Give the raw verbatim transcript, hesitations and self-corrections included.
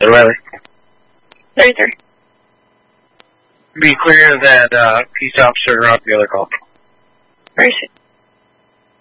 Riley. thirty-three. Be clear that uh, peace officer dropped the other call. Where is she?